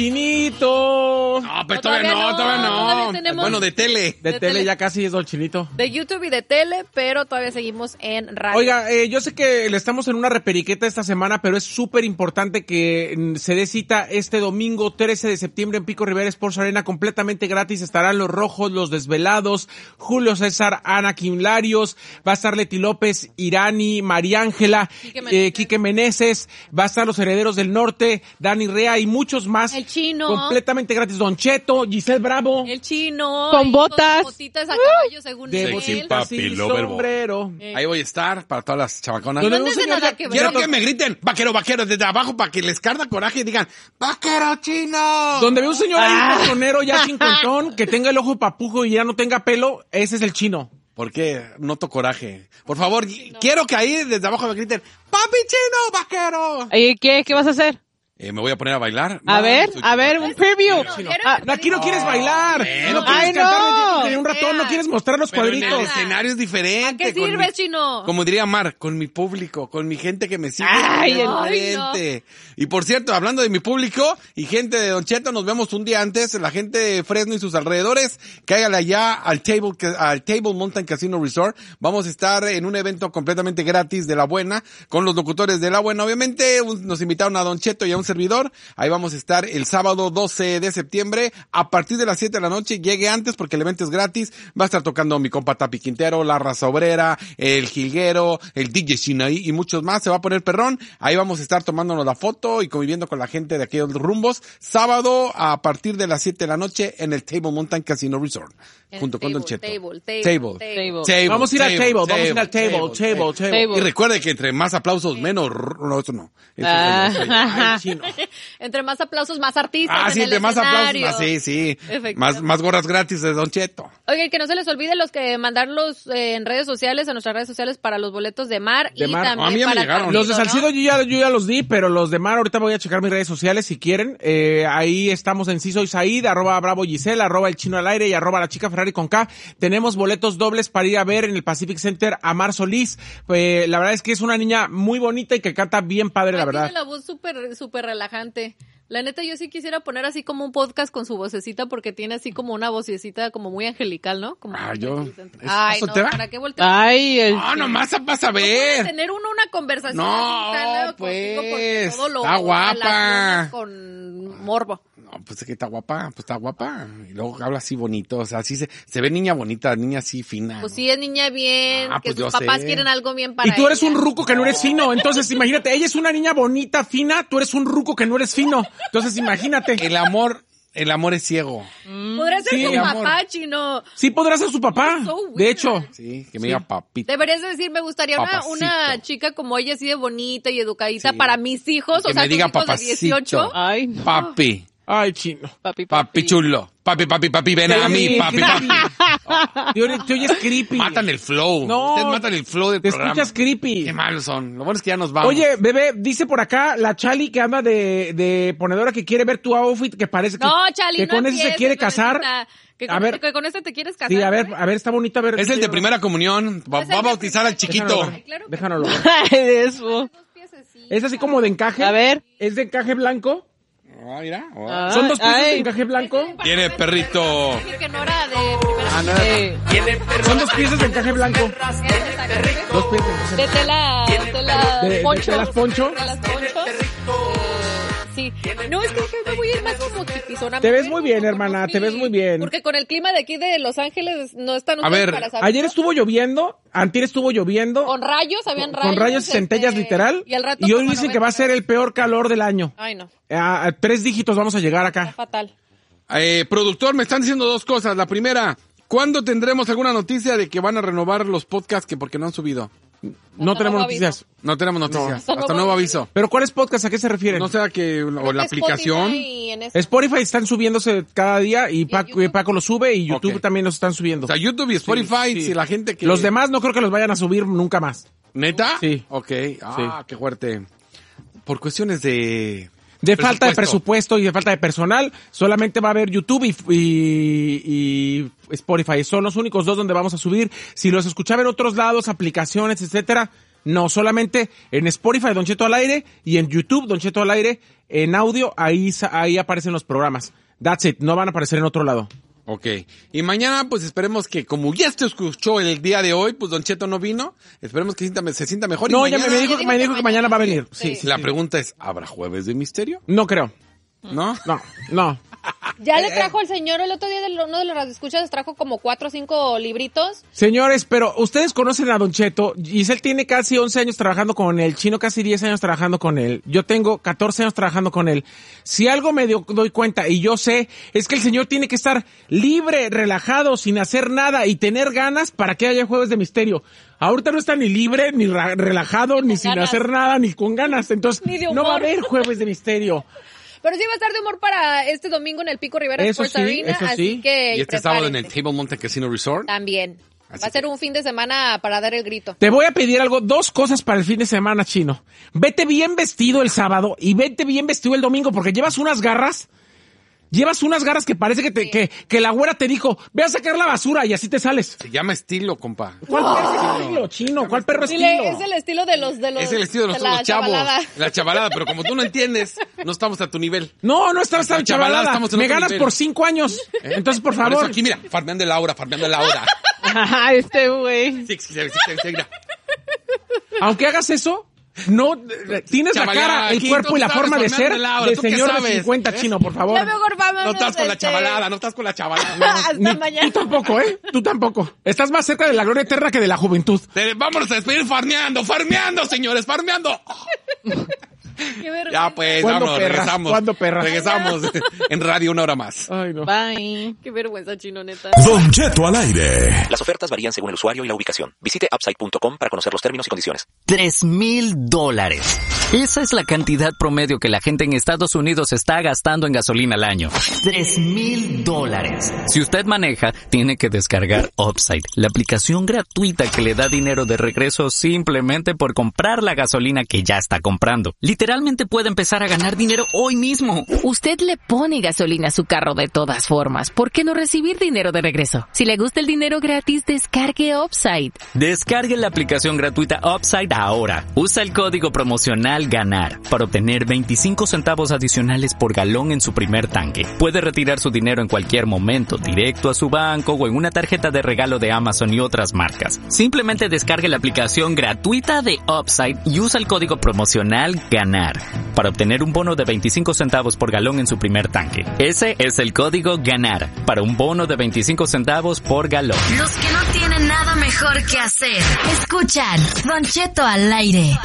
Chinito. No, pues todavía no. Tenemos Bueno, de tele. De tele ya casi es Dolchinito. de YouTube y de tele, pero todavía seguimos en radio. Oiga, yo sé que le estamos en una reperiqueta esta semana, pero es súper importante que se dé cita este domingo 13 de septiembre en Pico Rivera Sports Arena, completamente gratis. Estarán los Rojos, los Desvelados, Julio César, Ana Quimlarios, va a estar Leti López, Irani, María Ángela, Quique Meneses, va a estar los Herederos del Norte, Dani Rea y muchos más. El Chino. Completamente gratis. Don Cheto, Giselle Bravo. El Chino. Con y botas. Botitas a caballo, según De él. Sexy botitas papi, y lover boy. sombrero. Ahí voy a estar para todas las chamaconas. Donde ¿Dónde un se señor nada ya- que ver? Quiero que me griten, vaquero, vaquero, desde abajo para que les carga coraje y digan, vaquero chino. Donde ve un señor ahí personero ya cincuentón, que tenga el ojo papujo y ya no tenga pelo, ese es el Chino. ¿Por qué? Noto coraje. Por favor, quiero que ahí desde abajo me griten, papi chino, vaquero. ¿Y qué vas a hacer? Me voy a poner a bailar. A ver, un preview. Aquí no quieres bailar, Bueno, no quieres ay, cantar no. de un ratón, no quieres mostrar los Pero en el cuadritos. escenario es diferente. ¿A qué con sirves, mi- Chino? Como diría Mar, con mi público, con mi gente que me sigue. Ay, es ay, diferente. Y por cierto, hablando de mi público y gente de Don Cheto, nos vemos un día antes, la gente de Fresno y sus alrededores, cáigale allá al Table Mountain Casino Resort. Vamos a estar en un evento completamente gratis de La Buena, con los locutores de La Buena. Obviamente, nos invitaron a Don Cheto y a un servidor. Ahí vamos a estar el sábado 12 de septiembre a partir de las 7 de la noche. Llegue antes porque el evento es gratis. Va a estar tocando mi compa Tapi Quintero, La Raza Obrera, El Jilguero, el DJ Sinaí y muchos más. Se va a poner perrón. Ahí vamos a estar tomándonos la foto y conviviendo con la gente de aquellos rumbos. Sábado a partir de las 7 de la noche en el Table Mountain Casino Resort. Junto con Don Cheto. Table. Vamos a ir al table, vamos a ir al table. Y recuerde que entre más aplausos, menos... No, eso no. Eso Ay, Chino. Entre más aplausos, más artistas. Ah, en sí, el entre más aplausos. escenario. Ah, sí. Efectivamente. Más gorras gratis de Don Cheto. Oigan, que no se les olvide los que mandarlos en redes sociales, a nuestras redes sociales para los boletos de Mar De y Mar. también A mí ya me para el llegaron. partido, Los de Salcido ¿no? yo ya los di, pero los de Mar ahorita voy a checar mis redes sociales si quieren. Ahí estamos en Sí Soy Said, @Bravo Giselle, @El Chino al Aire y @La Chica Ferrari con K. Tenemos boletos dobles para ir a ver en el Pacific Center a Mar Solís. La verdad es que es una niña muy bonita y que canta bien padre, la verdad. Tiene la voz súper relajante. La neta, yo sí quisiera poner así como un podcast con su vocecita porque tiene así como una vocecita como muy angelical, ¿no? Como yo... Ay, ¿Eso no, te va? ¿para qué voltear? Ay, No, nomás vas a ver. Tener una conversación No, así, tal, pues, contigo, porque todo lo está guapa. relacionas con morbo. No, pues es que está guapa. Y luego habla así bonito, o sea, así se ve niña bonita, niña así fina. Pues sí, es niña bien, Ah, que pues sus yo papás sé. quieren algo bien para Y tú eres ella. un ruco que no eres fino, entonces imagínate, ella es una niña bonita, fina, tú eres un ruco que no eres fino. Entonces imagínate. El amor es ciego. Podría ser Sí, tu amor. papá, Chino. Sí podrás ser su papá. So weird. De hecho, Sí, que me diga papito. Deberías decir, me gustaría Papacito. una chica como ella, así de bonita y educadita Sí. para mis hijos, Que o sea, me tus diga hijos de papacito. 18. Ay, Papi, ay, Chino. papi chulo. Papi, ven a mí, papi. Te oyes creepy. Matan el flow. No. Ustedes matan el flow del Te programa. escuchas creepy. Qué malos son. Lo bueno es que ya nos vamos. Oye, bebé, dice por acá la Chali que anda de ponedora que quiere ver tu outfit, que parece que, No, Chali, que no con ese se empieces, quiere casar. bebecita. Que A con, ver. que con este te quieres casar. Sí, a ¿no? ver, está bonita, a ver. es el de primera comunión. Va Es el a de bautizar al primera chiquito. comunión. Claro que Déjalo. eso. Dos piececitos. Es así como de encaje. A ver. Es de encaje blanco. Ah, mira. Oh. Son dos piezas de Ay. encaje blanco. Tiene perrito. Dije que no era de primera Ah, no. Son dos piezas de encaje blanco. Dos piezas. de tela De poncho. telas poncho. Telas poncho. Sí. No, es que dije, me voy a ir más como tipizona. Te ves muy bien, hermana, te ves muy bien. Porque con el clima de aquí de Los Ángeles no están A ustedes ver, para saber. Ayer estuvo lloviendo, antier estuvo lloviendo. Con rayos, habían rayos. Con rayos y centellas literal. Y al rato hoy como dicen que va a ser el peor calor del año. Ay, no. A 3 dígitos vamos a llegar acá. Fatal. Productor, me están diciendo dos cosas. La primera, ¿cuándo tendremos alguna noticia de que van a renovar los podcasts que porque no han subido? No tenemos nuevo noticias. No tenemos noticias. Hasta Hasta nuevo nuevo aviso. ¿Pero cuáles podcasts? ¿A qué se refieren? No sea que, o Creo la que aplicación. Spotify y en ese- Spotify están subiéndose cada día y Paco lo sube y YouTube Ok. también los están subiendo. O sea, YouTube y Spotify, Sí. si la gente que... Los demás no creo que los vayan a subir nunca más. ¿Neta? Sí. Ok. Qué fuerte. Por cuestiones de... De falta de presupuesto y de falta de personal, solamente va a haber YouTube y Spotify. Son los únicos dos donde vamos a subir. Si los escuchaba en otros lados, aplicaciones, etcétera, No, solamente en Spotify, Don Cheto al aire, y en YouTube, Don Cheto al aire, en audio, ahí aparecen los programas. That's it, no van a aparecer en otro lado. Ok. Y mañana, pues esperemos que, como ya se escuchó el día de hoy, pues Don Cheto no vino. Esperemos que se sienta mejor. No, y ya mañana... me dijo que mañana va a venir. Sí. La pregunta es, ¿habrá Jueves de Misterio? No creo. ¿No? No. Ya le trajo el señor el otro día, uno de los radioescuchas, trajo como 4 o 5 libritos. Señores, pero ustedes conocen a Don Cheto. Giselle tiene casi 11 años trabajando con él. Chino casi 10 años trabajando con él. Yo tengo 14 años trabajando con él. Si algo me doy cuenta, y yo sé, es que el señor tiene que estar libre, relajado, sin hacer nada y tener ganas para que haya Jueves de Misterio. Ahorita no está ni libre, ni relajado, ni sin hacer nada, ni con ganas. Entonces, no va a haber Jueves de Misterio. Pero sí va a estar de humor para este domingo en el Pico Rivera Sports Arena, así que y este sábado en el Table Mountain Casino Resort. También. Va a ser un fin de semana para dar el grito. Te voy a pedir algo, 2 cosas para el fin de semana, Chino. Vete bien vestido el sábado y vete bien vestido el domingo, porque llevas unas garras que parece que la güera te dijo, ve a sacar la basura y así te sales. Se llama estilo, compa. ¿Cuál perro estilo, Chino? ¿Cuál perro estilo? Es el estilo de los es el estilo de los chavos. Chavalada. La chavalada, pero como tú no entiendes, no estamos a tu nivel. No estamos a chavalada. Me ganas nivel. Por 5 años. Entonces, por favor. Por eso aquí, mira, farmeando la hora. Ajá, güey. Sí, mira. Aunque hagas eso, no tienes la cara, el cuerpo y la forma de ser de señor de 50, Chino, por favor. Ya mejor vámonos, no estás con la chavalada, no estás con la chavalada. Hasta mañana. Tú tampoco, Tú tampoco. Estás más cerca de la gloria eterna que de la juventud. Vámonos a despedir farmeando, señores, farmeando. Ya pues, vámonos, regresamos. ¿Cuándo, perras? Regresamos en radio 1 hora más. Ay, no. Bye. Qué vergüenza, Chino, neta. Don Cheto al aire. Las ofertas varían según el usuario y la ubicación. Visite Upside.com para conocer los términos y condiciones. $3,000. Esa es la cantidad promedio que la gente en Estados Unidos está gastando en gasolina al año. $3,000. Si usted maneja, tiene que descargar Upside, la aplicación gratuita que le da dinero de regreso simplemente por comprar la gasolina que ya está comprando. Literalmente puede empezar a ganar dinero hoy mismo. Usted le pone gasolina a su carro de todas formas. ¿Por qué no recibir dinero de regreso? Si le gusta el dinero gratis, descargue Upside. Descargue la aplicación gratuita Upside ahora. Usa el código promocional GANAR para obtener 25 centavos adicionales por galón en su primer tanque. Puede retirar su dinero en cualquier momento, directo a su banco o en una tarjeta de regalo de Amazon y otras marcas. Simplemente descargue la aplicación gratuita de Upside y usa el código promocional GANAR para obtener un bono de 25 centavos por galón en su primer tanque. Ese es el código GANAR para un bono de 25 centavos por galón. Los que no tienen nada mejor que hacer, escuchan Don Cheto al aire.